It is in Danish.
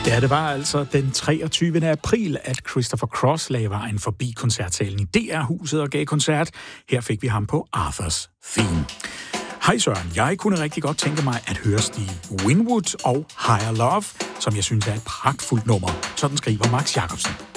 Ja, det var altså den 23. april, at Christopher Cross lagde vejen forbi koncertsalen i DR-huset og gav koncert. Her fik vi ham på Arthurs Theme. Hej Søren, jeg kunne rigtig godt tænke mig at høre Steve Winwood og Higher Love, som jeg synes er et pragtfuldt nummer. Sådan skriver Max Jacobsen.